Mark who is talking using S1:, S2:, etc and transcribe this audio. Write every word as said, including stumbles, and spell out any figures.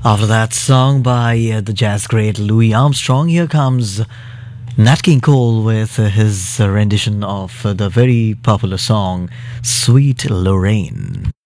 S1: After that song by uh, the jazz great Louis Armstrong, here comes Nat King Cole with uh, his uh, rendition of uh, the very popular song Sweet Lorraine.